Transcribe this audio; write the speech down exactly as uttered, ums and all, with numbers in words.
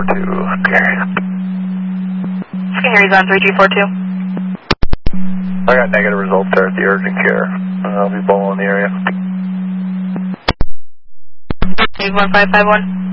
two, carry. Skinnery's on three two four two. I got negative results there at the urgent care. I'll be bowling in the area. one five five one.